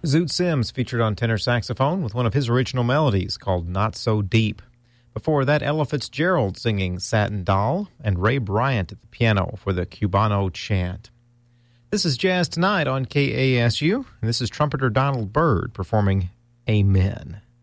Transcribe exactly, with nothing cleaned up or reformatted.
Zoot Sims featured on tenor saxophone with one of his original melodies called Not So Deep. Before that, Ella Fitzgerald singing Satin Doll, and Ray Bryant at the piano for the Cubano Chant. This is Jazz Tonight on K A S U, and this is trumpeter Donald Byrd performing Amen.